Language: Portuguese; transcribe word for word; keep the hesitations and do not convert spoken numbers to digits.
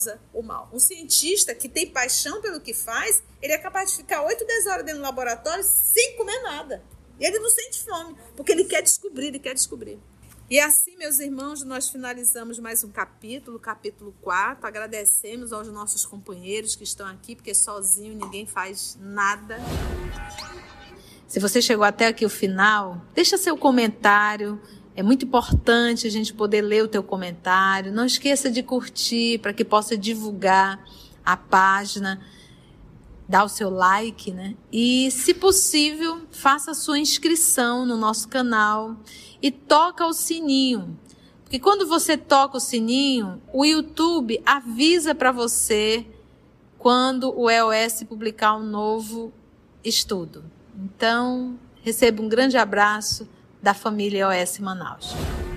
o mal. Um cientista que tem paixão pelo que faz, ele é capaz de ficar oito, dez horas dentro do laboratório sem comer nada. E ele não sente fome, porque ele quer descobrir, ele quer descobrir. E assim, meus irmãos, nós finalizamos mais um capítulo, capítulo quatro. Agradecemos aos nossos companheiros que estão aqui, porque sozinho ninguém faz nada. Se você chegou até aqui o final, deixa seu comentário. É muito importante a gente poder ler o teu comentário. Não esqueça de curtir para que possa divulgar a página. Dá o seu like, né? E, se possível, faça a sua inscrição no nosso canal e toca o sininho. Porque quando você toca o sininho, o YouTube avisa para você quando o E O S publicar um novo estudo. Então, receba um grande abraço da família E O S Manaus.